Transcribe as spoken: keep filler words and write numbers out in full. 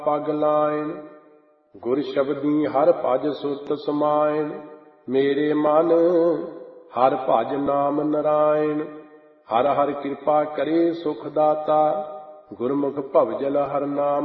ਪਗ line. ਗੁਰ ਸ਼ਬਦੀ ਹਰ ਭਜ ਸੁਰਤ ਸਮਾਇਨ। ਮੇਰੇ ਮਨ ਹਰ ਭਜ ਨਾਮ ਨਰਾਇਣ। ਹਰ ਹਰ ਕਿਰਪਾ ਕਰੇ ਸੁਖ ਦਾਤਾ। ਗੁਰਮੁਖ ਭਵਜਲ ਹਰ ਨਾਮ